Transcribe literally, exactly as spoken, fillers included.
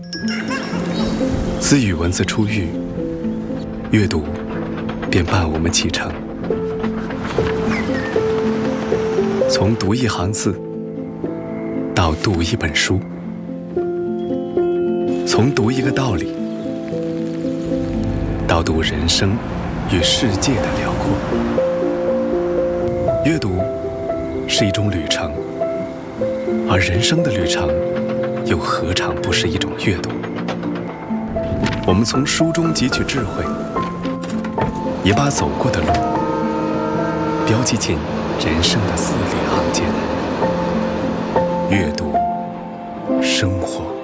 自与文字初遇，阅读便伴我们启程。从读一行字到读一本书，从读一个道理到读人生与世界的辽阔。阅读是一种旅程，而人生的旅程又何尝不是一种阅读？我们从书中汲取智慧，也把走过的路标记进人生的字里行间。阅读，生活。